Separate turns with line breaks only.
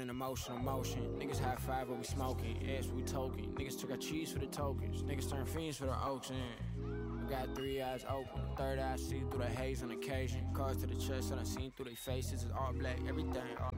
in emotional motion. Niggas high five but we smoking. Yes, we token. Niggas took our cheese for the tokens. Niggas turn fiends for the oaks. I got 3 eyes open, third eye see through the haze on occasion. Cars to the chest, and I seen through their faces. It's all black, everything all